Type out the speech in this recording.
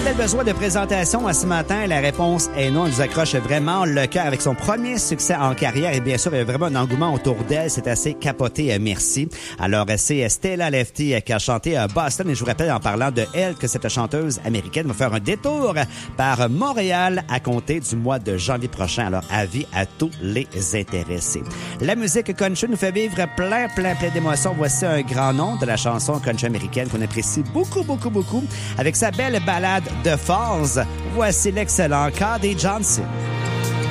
a-t-elle besoin de présentation à ce matin? La réponse est non. Elle nous accroche vraiment le cœur avec son premier succès en carrière. Et bien sûr, il y a vraiment un engouement autour d'elle. C'est assez capoté, merci. Alors, c'est Stella Lefty qui a chanté à Boston. Et je vous rappelle, en parlant de elle, que cette chanteuse américaine va faire un détour par Montréal à compter du mois de janvier prochain. Alors, avis à tous les intéressés. La musique country nous fait vivre plein d'émotions. Voici un grand nom de la chanson country américaine qu'on apprécie beaucoup. Avec sa belle ballade de Falls, voici l'excellent Cody Johnson.